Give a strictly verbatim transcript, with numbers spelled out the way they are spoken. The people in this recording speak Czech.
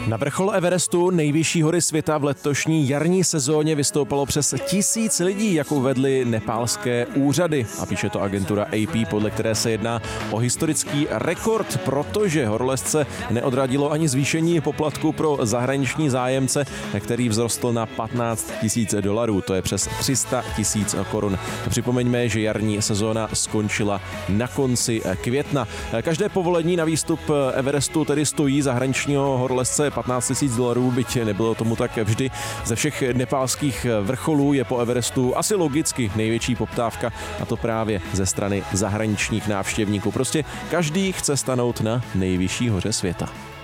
Na vrchol Everestu, nejvyšší hory světa, v letošní jarní sezóně vystoupalo přes tisíc lidí, jak uvedly nepálské úřady. A píše to agentura A P, podle které se jedná o historický rekord, protože horolezce neodradilo ani zvýšení poplatku pro zahraniční zájemce, který vzrostl na patnáct tisíc dolarů, to je přes tři sta tisíc korun. Připomeňme, že jarní sezóna skončila na konci května. Každé povolení na výstup Everestu tedy stojí zahraničního horolezce patnáct tisíc dolarů, byť nebylo tomu tak vždy. Ze všech nepálských vrcholů je po Everestu asi logicky největší poptávka, a to právě ze strany zahraničních návštěvníků. Prostě každý chce stanout na nejvyšší hoře světa.